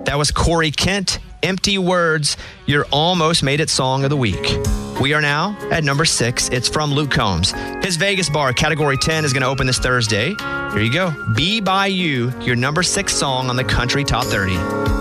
That was Corey Kent, Empty Words. You're almost made it Song of the Week. We are now at number 6. It's from Luke Combs. His Vegas bar, Category 10, is going to open this Thursday. Here you go. Be By You, your number 6 song on the Country Top 30.